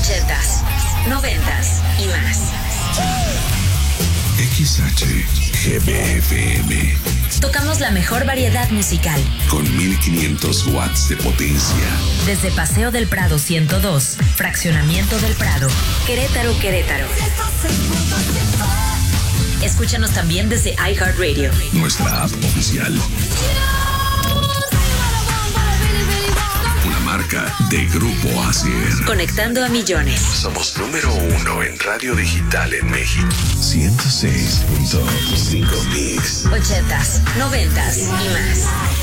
80s, 90s y más. XHGBFM. Tocamos la mejor variedad musical. Con 1500 watts de potencia. Desde Paseo del Prado 102, Fraccionamiento del Prado, Querétaro. Escúchanos también desde iHeartRadio. Nuestra app oficial. Una marca de Grupo Asier. Conectando a millones. Somos número 1 en radio digital en México. 106.5 Mix. 80s, 90s y más.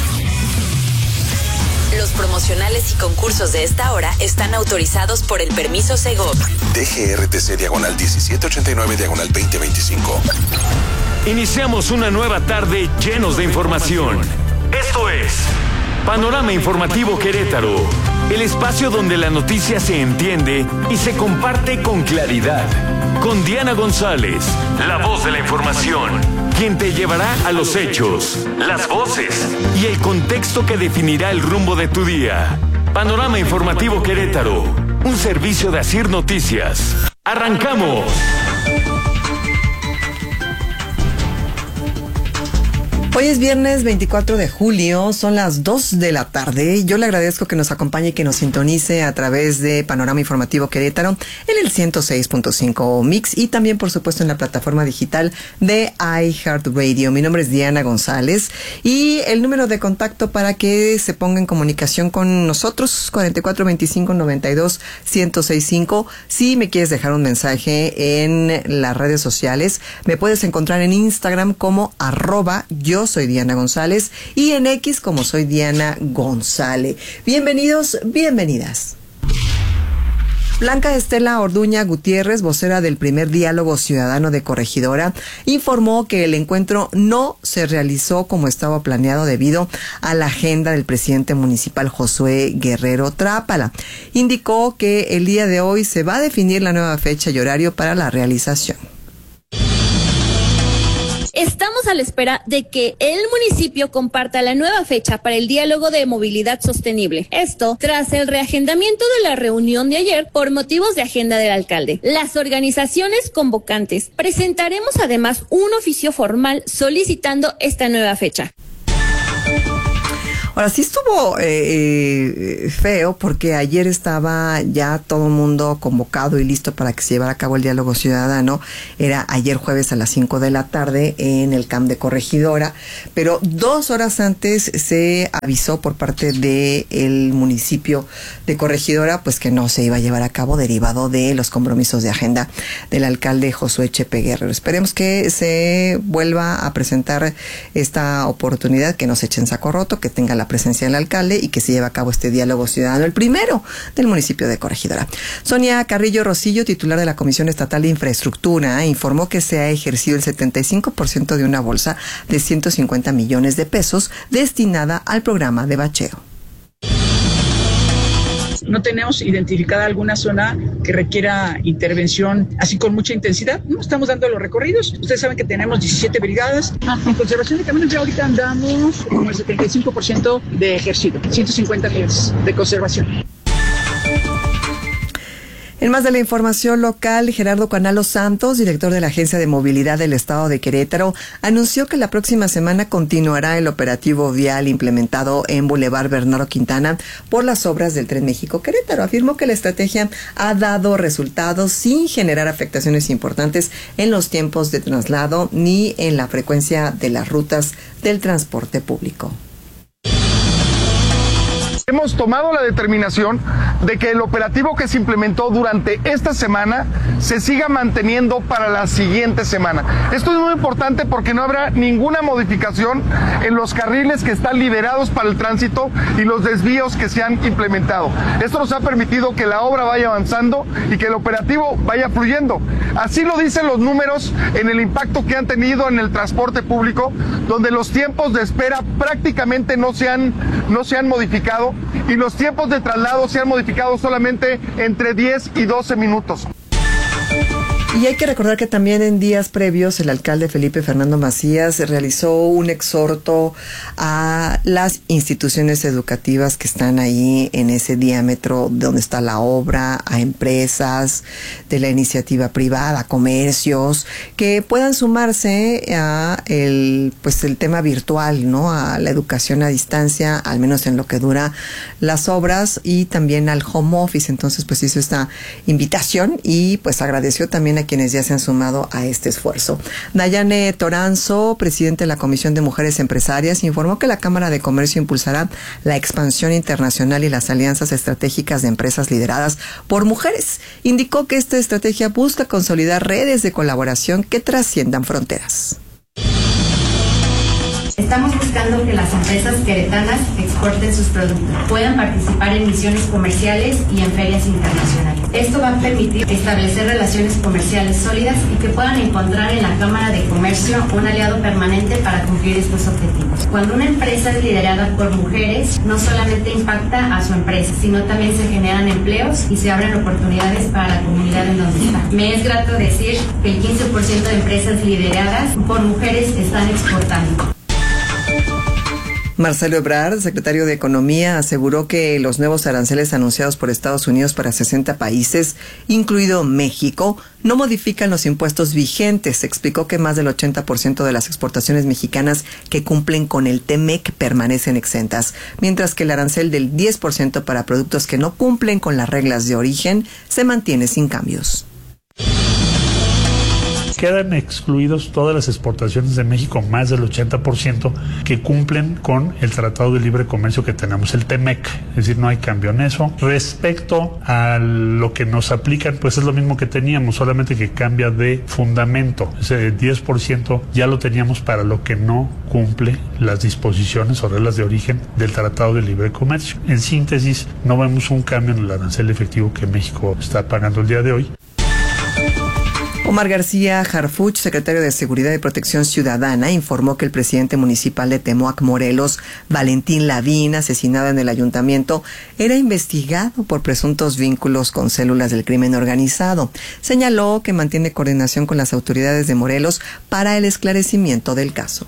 Los promocionales y concursos de esta hora están autorizados por el permiso Segov. DGRTC /1789/2025. Iniciamos una nueva tarde llenos de información. Esto es Panorama Informativo Querétaro, el espacio donde la noticia se entiende y se comparte con claridad. Con Diana González, la voz de la información, quien te llevará a los hechos, las voces y el contexto que definirá el rumbo de tu día. Panorama Informativo Querétaro, un servicio de Asier Noticias. ¡Arrancamos! Hoy es viernes 24 de julio, son las 2 de la tarde. Yo le agradezco que nos acompañe y que nos sintonice a través de Panorama Informativo Querétaro en el 106.5 Mix y también, por supuesto, en la plataforma digital de iHeartRadio. Mi nombre es Diana González y el número de contacto para que se ponga en comunicación con nosotros, 4425-92-1065. Si me quieres dejar un mensaje en las redes sociales, me puedes encontrar en Instagram como @yo soy Diana González y en X como soy Diana González. Bienvenidos, bienvenidas. Blanca Estela Orduña Gutiérrez, vocera del primer diálogo ciudadano de Corregidora, informó que el encuentro no se realizó como estaba planeado debido a la agenda del presidente municipal Josué Guerrero Trápala. Indicó que el día de hoy se va a definir la nueva fecha y horario para la realización. Estamos a la espera de que el municipio comparta la nueva fecha para el diálogo de movilidad sostenible. Esto tras el reagendamiento de la reunión de ayer por motivos de agenda del alcalde. Las organizaciones convocantes presentaremos además un oficio formal solicitando esta nueva fecha. Ahora sí estuvo feo porque ayer estaba ya todo el mundo convocado y listo para que se llevara a cabo el diálogo ciudadano. Era ayer jueves a las 5 de la tarde en el CAM de Corregidora, pero 2 horas antes se avisó por parte del municipio de Corregidora pues que no se iba a llevar a cabo derivado de los compromisos de agenda del alcalde Josué Chepe Guerrero. Esperemos que se vuelva a presentar esta oportunidad, que no se echen saco roto, que tenga la presencia del alcalde y que se lleve a cabo este diálogo ciudadano, el primero del municipio de Corregidora. Sonia Carrillo Rosillo, titular de la Comisión Estatal de Infraestructura, informó que se ha ejercido el 75% de una bolsa de 150 millones de pesos destinada al programa de bacheo. No tenemos identificada alguna zona que requiera intervención así con mucha intensidad. No estamos dando los recorridos. Ustedes saben que tenemos 17 brigadas. En conservación de caminos ya ahorita andamos con el 75% de ejercido, 150 millones de conservación. En más de la información local, Gerardo Canalo Santos, director de la Agencia de Movilidad del Estado de Querétaro, anunció que la próxima semana continuará el operativo vial implementado en Boulevard Bernardo Quintana por las obras del Tren México-Querétaro. Afirmó que la estrategia ha dado resultados sin generar afectaciones importantes en los tiempos de traslado ni en la frecuencia de las rutas del transporte público. Hemos tomado la determinación de que el operativo que se implementó durante esta semana se siga manteniendo para la siguiente semana. Esto es muy importante porque no habrá ninguna modificación en los carriles que están liberados para el tránsito y los desvíos que se han implementado. Esto nos ha permitido que la obra vaya avanzando y que el operativo vaya fluyendo. Así lo dicen los números en el impacto que han tenido en el transporte público, donde los tiempos de espera prácticamente no se han modificado y los tiempos de traslado se han modificado solamente entre 10 y 12 minutos. Y hay que recordar que también en días previos el alcalde Felipe Fernando Macías realizó un exhorto a las instituciones educativas que están ahí en ese diámetro donde está la obra, a empresas de la iniciativa privada, comercios, que puedan sumarse a el tema virtual, ¿no? A la educación a distancia, al menos en lo que dura las obras, y también al home office. Entonces, pues hizo esta invitación y pues agradeció también a quienes ya se han sumado a este esfuerzo. Dayane Toranzo, presidente de la Comisión de Mujeres Empresarias, informó que la Cámara de Comercio impulsará la expansión internacional y las alianzas estratégicas de empresas lideradas por mujeres. Indicó que esta estrategia busca consolidar redes de colaboración que trasciendan fronteras. Estamos buscando que las empresas queretanas exporten sus productos, puedan participar en misiones comerciales y en ferias internacionales. Esto va a permitir establecer relaciones comerciales sólidas y que puedan encontrar en la Cámara de Comercio un aliado permanente para cumplir estos objetivos. Cuando una empresa es liderada por mujeres, no solamente impacta a su empresa, sino también se generan empleos y se abren oportunidades para la comunidad en donde está. Me es grato decir que el 15% de empresas lideradas por mujeres están exportando. Marcelo Ebrard, secretario de Economía, aseguró que los nuevos aranceles anunciados por Estados Unidos para 60 países, incluido México, no modifican los impuestos vigentes. Explicó que más del 80% de las exportaciones mexicanas que cumplen con el TEMEC permanecen exentas, mientras que el arancel del 10% para productos que no cumplen con las reglas de origen se mantiene sin cambios. Quedan excluidos todas las exportaciones de México, más del 80%, que cumplen con el Tratado de Libre Comercio que tenemos, el TEMEC. Es decir, no hay cambio en eso. Respecto a lo que nos aplican, pues es lo mismo que teníamos, solamente que cambia de fundamento. Ese 10% ya lo teníamos para lo que no cumple las disposiciones o reglas de origen del Tratado de Libre Comercio. En síntesis, no vemos un cambio en el arancel efectivo que México está pagando el día de hoy. Omar García Harfuch, secretario de Seguridad y Protección Ciudadana, informó que el presidente municipal de Temoac, Morelos, Valentín Lavín, asesinado en el ayuntamiento, era investigado por presuntos vínculos con células del crimen organizado. Señaló que mantiene coordinación con las autoridades de Morelos para el esclarecimiento del caso.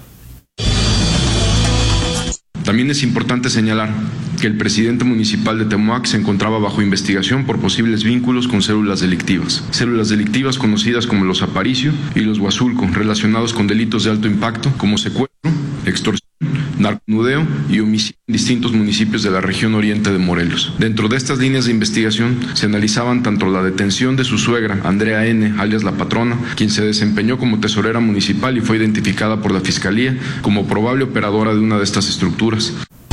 También es importante señalar que el presidente municipal de Temoac se encontraba bajo investigación por posibles vínculos con células delictivas conocidas como los Aparicio y los Huazulco, relacionados con delitos de alto impacto como secuestro, extorsión, narconudeo y homicidio en distintos municipios de la región oriente de Morelos. Dentro de estas líneas de investigación se analizaban tanto la detención de su suegra, Andrea N., alias La Patrona, quien se desempeñó como tesorera municipal y fue identificada por la Fiscalía como probable operadora de una de estas estructuras.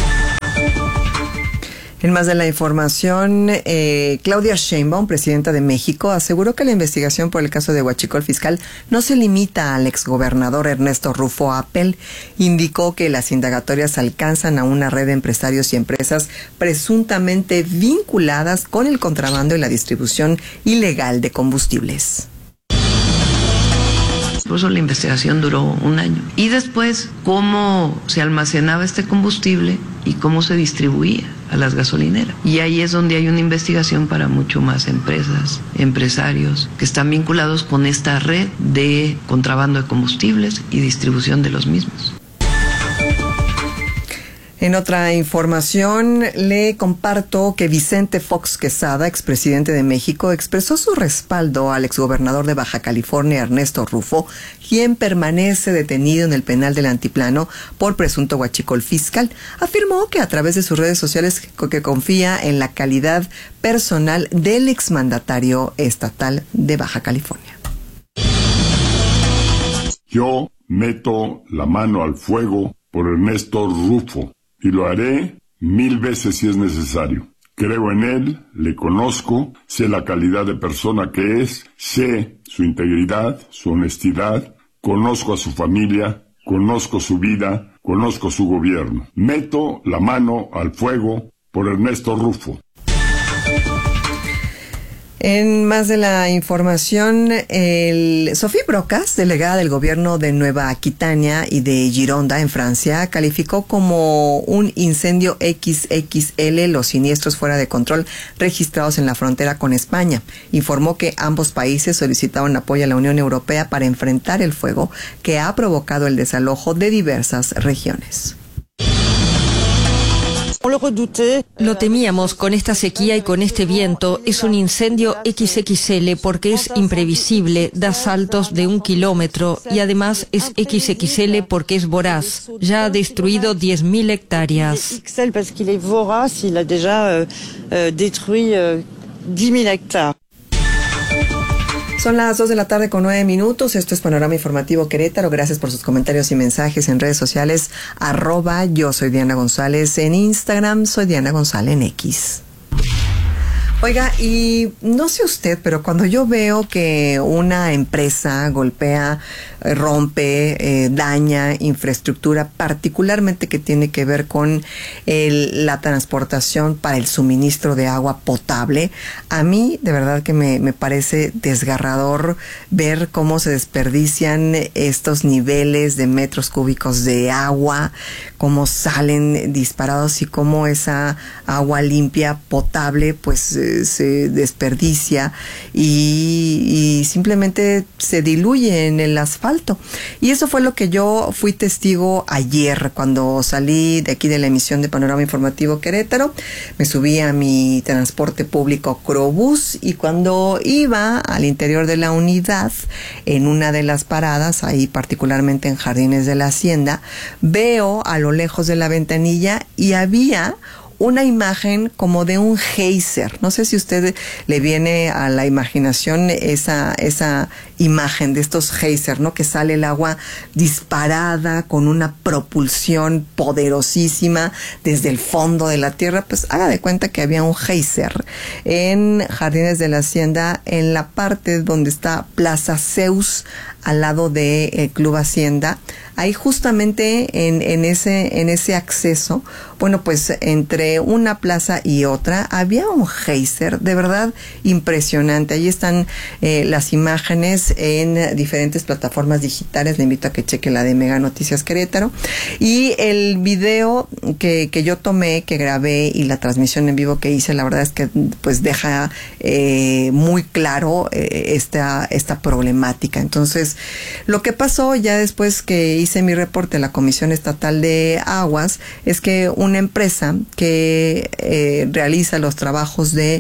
En más de la información, Claudia Sheinbaum, presidenta de México, aseguró que la investigación por el caso de Huachicol Fiscal no se limita al exgobernador Ernesto Rufo Appel. Indicó que las indagatorias alcanzan a una red de empresarios y empresas presuntamente vinculadas con el contrabando y la distribución ilegal de combustibles. Por eso la investigación duró un año. Y después, cómo se almacenaba este combustible y cómo se distribuía a las gasolineras. Y ahí es donde hay una investigación para mucho más empresas, empresarios que están vinculados con esta red de contrabando de combustibles y distribución de los mismos. En otra información, le comparto que Vicente Fox Quesada, expresidente de México, expresó su respaldo al exgobernador de Baja California, Ernesto Rufo, quien permanece detenido en el penal del Altiplano por presunto huachicol fiscal. Afirmó que a través de sus redes sociales que confía en la calidad personal del exmandatario estatal de Baja California. Yo meto la mano al fuego por Ernesto Rufo. Y lo haré 1000 veces si es necesario. Creo en él, le conozco, sé la calidad de persona que es, sé su integridad, su honestidad, conozco a su familia, conozco su vida, conozco su gobierno. Meto la mano al fuego por Ernesto Rufo. En más de la información, Sophie Brocas, delegada del gobierno de Nueva Aquitania y de Gironda, en Francia, calificó como un incendio XXL los siniestros fuera de control registrados en la frontera con España. Informó que ambos países solicitaron apoyo a la Unión Europea para enfrentar el fuego que ha provocado el desalojo de diversas regiones. Lo temíamos con esta sequía y con este viento. Es un incendio XXL porque es imprevisible, da saltos de 1 kilómetro y además es XXL porque es voraz. Ya ha destruido 10.000 hectáreas. Son las 2:09 p.m. Esto es Panorama Informativo Querétaro. Gracias por sus comentarios y mensajes en redes sociales. @yo soy Diana González en Instagram. Soy Diana González en X. Oiga, y no sé usted, pero cuando yo veo que una empresa golpea, rompe, daña infraestructura, particularmente que tiene que ver con la transportación para el suministro de agua potable, a mí de verdad que me parece desgarrador ver cómo se desperdician estos niveles de metros cúbicos de agua, cómo salen disparados y cómo esa agua limpia, potable, pues se desperdicia y simplemente se diluye en el asfalto. Y eso fue lo que yo fui testigo ayer cuando salí de aquí de la emisión de Panorama Informativo Querétaro. Me subí a mi transporte público Crobús y cuando iba al interior de la unidad, en una de las paradas, ahí particularmente en Jardines de la Hacienda, veo a lo lejos de la ventanilla y había una imagen como de un geyser. No sé si usted le viene a la imaginación esa imagen de estos geyser, ¿no? Que sale el agua disparada con una propulsión poderosísima desde el fondo de la tierra. Pues haga de cuenta que había un geyser en Jardines de la Hacienda, en la parte donde está Plaza Zeus, al lado de Club Hacienda. Ahí justamente en ese acceso, bueno, pues entre una plaza y otra había un geyser de verdad impresionante. Ahí están las imágenes en diferentes plataformas digitales. Le invito a que cheque la de Mega Noticias Querétaro. Y el video que yo tomé, que grabé, y la transmisión en vivo que hice, la verdad es que pues deja muy claro esta problemática. Entonces, lo que pasó ya después que hice mi reporte a la Comisión Estatal de Aguas es que una empresa que realiza los trabajos de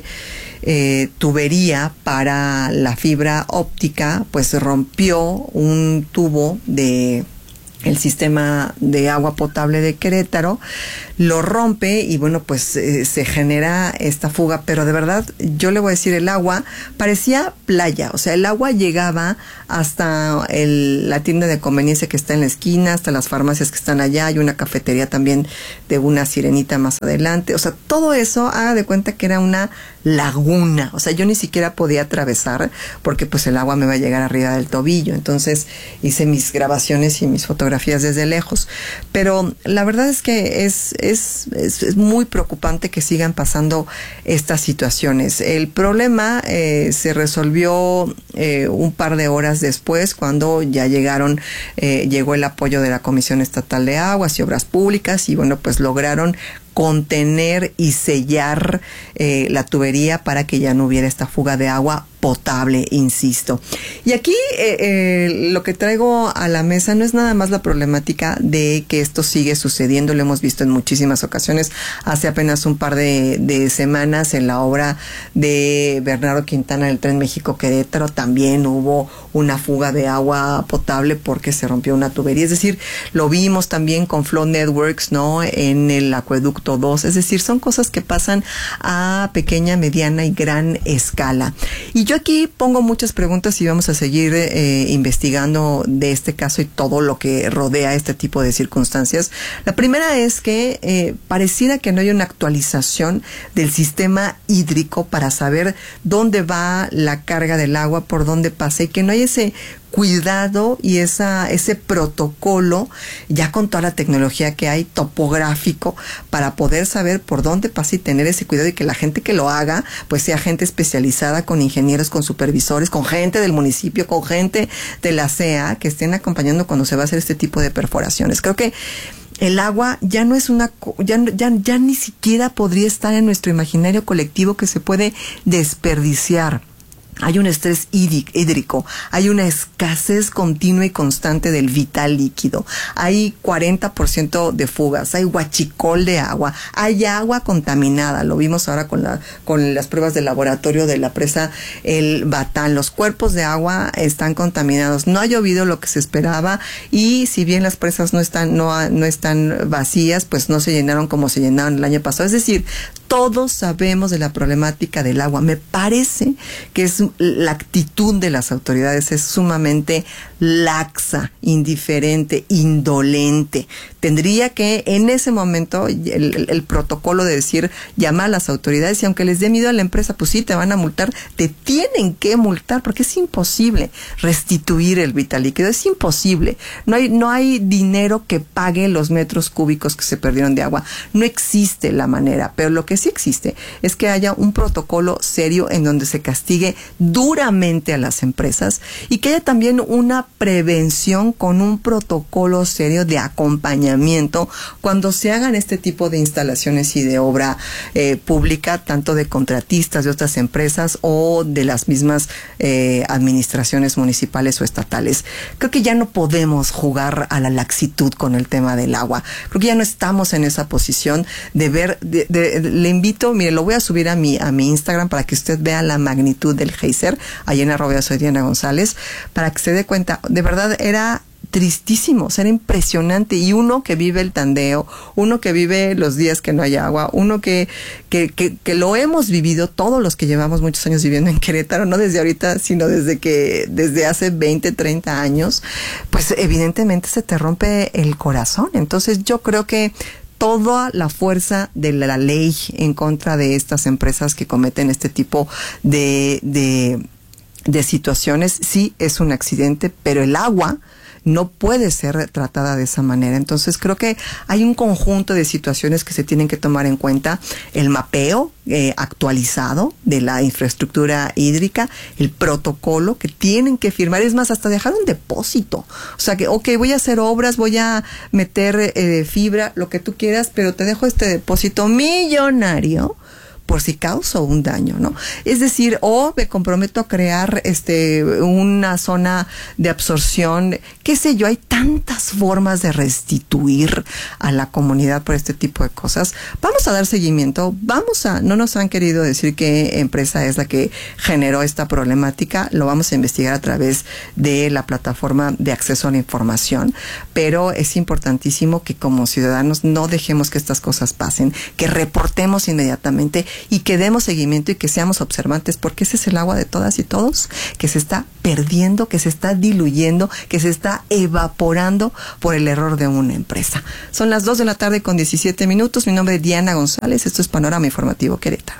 tubería para la fibra óptica, pues rompió un tubo de el sistema de agua potable de Querétaro, lo rompe y bueno, pues se genera esta fuga, pero de verdad, yo le voy a decir, el agua parecía playa, o sea, el agua llegaba hasta la tienda de conveniencia que está en la esquina, hasta las farmacias que están allá, hay una cafetería también de una sirenita más adelante, o sea, todo eso, haga de cuenta que era una laguna, o sea, yo ni siquiera podía atravesar porque pues el agua me va a llegar arriba del tobillo. Entonces hice mis grabaciones y mis fotografías desde lejos, pero la verdad es que es muy preocupante que sigan pasando estas situaciones. El problema se resolvió un par de horas después, cuando ya llegó el apoyo de la Comisión Estatal de Aguas y Obras Públicas y bueno, pues lograron contener y sellar la tubería para que ya no hubiera esta fuga de agua potable, insisto. Y aquí lo que traigo a la mesa no es nada más la problemática de que esto sigue sucediendo, lo hemos visto en muchísimas ocasiones. Hace apenas un par de semanas en la obra de Bernardo Quintana del Tren México-Querétaro también hubo una fuga de agua potable porque se rompió una tubería. Es decir, lo vimos también con Flow Networks, ¿no? En el acueducto 2. Es decir, son cosas que pasan a pequeña, mediana y gran escala. Y yo aquí pongo muchas preguntas y vamos a seguir investigando de este caso y todo lo que rodea este tipo de circunstancias. La primera es que pareciera que no hay una actualización del sistema hídrico para saber dónde va la carga del agua, por dónde pasa, y que no hay ese cuidado y ese protocolo, ya con toda la tecnología que hay, topográfico, para poder saber por dónde pasa y tener ese cuidado, y que la gente que lo haga, pues sea gente especializada, con ingenieros, con supervisores, con gente del municipio, con gente de la CEA, que estén acompañando cuando se va a hacer este tipo de perforaciones. Creo que el agua ya no es ya ni siquiera podría estar en nuestro imaginario colectivo, que se puede desperdiciar. Hay un estrés hídrico, hay una escasez continua y constante del vital líquido, hay 40% de fugas, hay huachicol de agua, hay agua contaminada, lo vimos ahora con las pruebas de laboratorio de la presa El Batán. Los cuerpos de agua están contaminados, no ha llovido lo que se esperaba, y si bien las presas no están vacías, pues no se llenaron como se llenaron el año pasado. Es decir, todos sabemos de la problemática del agua. Me parece que la actitud de las autoridades es sumamente laxa, indiferente, indolente. Tendría que, en ese momento, el protocolo de decir, llamar a las autoridades, y aunque les dé miedo a la empresa, pues sí, te van a multar, te tienen que multar, porque es imposible restituir el vital líquido, es imposible. No hay dinero que pague los metros cúbicos que se perdieron de agua. No existe la manera, pero lo que sí existe es que haya un protocolo serio en donde se castigue duramente a las empresas, y que haya también una prevención con un protocolo serio de acompañamiento cuando se hagan este tipo de instalaciones y de obra pública, tanto de contratistas, de otras empresas o de las mismas administraciones municipales o estatales. Creo que ya no podemos jugar a la laxitud con el tema del agua. Creo que ya no estamos en esa posición de ver, le invito, mire, lo voy a subir a mi Instagram para que usted vea la magnitud del geyser, ahí en @soyDianaGonzález, para que se dé cuenta. De verdad era tristísimo, o sea, era impresionante. Y uno que vive el tandeo, uno que vive los días que no hay agua, uno que lo hemos vivido todos los que llevamos muchos años viviendo en Querétaro, no desde ahorita, sino desde hace 20, 30 años, pues evidentemente se te rompe el corazón. Entonces yo creo que toda la fuerza de la ley en contra de estas empresas que cometen este tipo de situaciones, sí es un accidente, pero el agua no puede ser tratada de esa manera. Entonces creo que hay un conjunto de situaciones que se tienen que tomar en cuenta: el mapeo actualizado de la infraestructura hídrica, el protocolo que tienen que firmar, es más, hasta dejar un depósito. O sea que, ok, voy a hacer obras, voy a meter fibra, lo que tú quieras, pero te dejo este depósito millonario por si causo un daño, ¿no? Es decir, o me comprometo a crear una zona de absorción, qué sé yo. Hay tantas formas de restituir a la comunidad por este tipo de cosas. Vamos a dar seguimiento, no nos han querido decir qué empresa es la que generó esta problemática, lo vamos a investigar a través de la plataforma de acceso a la información, pero es importantísimo que como ciudadanos no dejemos que estas cosas pasen, que reportemos inmediatamente y que demos seguimiento y que seamos observantes, porque ese es el agua de todas y todos, que se está perdiendo, que se está diluyendo, que se está evaporando por el error de una empresa. Son las 2:17 p.m. Mi nombre es Diana González, esto es Panorama Informativo Querétaro.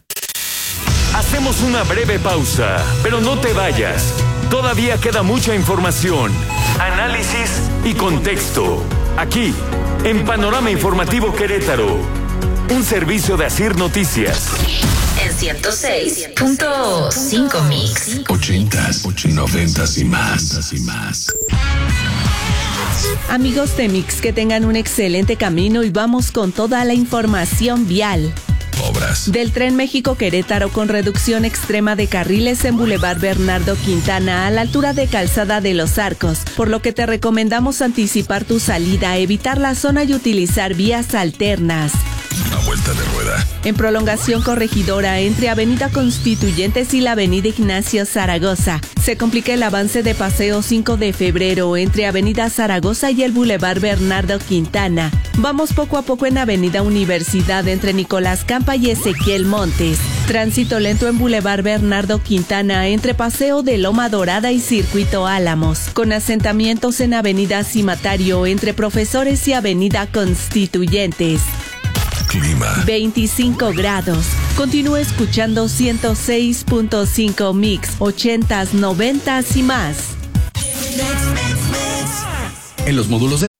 Hacemos una breve pausa, pero no te vayas. Todavía queda mucha información, análisis y contexto. Aquí, en Panorama Informativo Querétaro. Un servicio de Asir Noticias. En 106.5 Mix. 80s, 90s y más. Amigos de Mix, que tengan un excelente camino y vamos con toda la información vial. Obras del Tren México-Querétaro con reducción extrema de carriles en Boulevard Bernardo Quintana a la altura de Calzada de los Arcos, por lo que te recomendamos anticipar tu salida, evitar la zona y utilizar vías alternas. Una vuelta de rueda. En prolongación corregidora entre Avenida Constituyentes y la Avenida Ignacio Zaragoza. Se complica el avance de Paseo 5 de Febrero entre Avenida Zaragoza y el Boulevard Bernardo Quintana. Vamos poco a poco en Avenida Universidad entre Nicolás Campa y Ezequiel Montes. Tránsito lento en Boulevard Bernardo Quintana entre Paseo de Loma Dorada y Circuito Álamos. Con asentamientos en Avenida Cimatario entre Profesores y Avenida Constituyentes. Clima 25 grados. Continúa escuchando 106.5 Mix, 80s, 90s y más. En los módulos de